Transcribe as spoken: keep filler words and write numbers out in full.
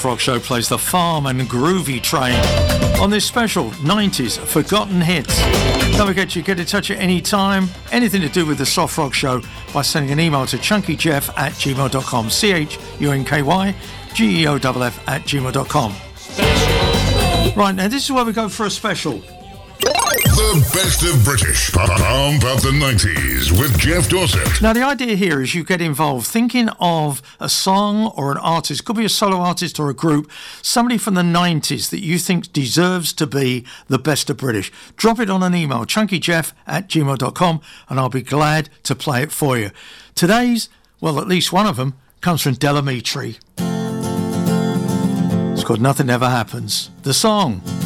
Soft Rock Show plays the Farm and Groovy Train on this special nineties Forgotten Hits. Don't forget, you get in touch at any time, anything to do with the Soft Rock Show, by sending an email to chunkyjeff at gmail dot com. C H U N K Y G E O F F at gmail dot com. Right, now this is where we go for a special. The best of British. Pump up the nineties with Jeff Dorset. Now, the idea here is you get involved thinking of a song or an artist, could be a solo artist or a group, somebody from the nineties that you think deserves to be the best of British. Drop it on an email, chunkyjeff at gmail dot com, and I'll be glad to play it for you. Today's, well, at least one of them, comes from Del Amitri. It's called Nothing Ever Happens. The song.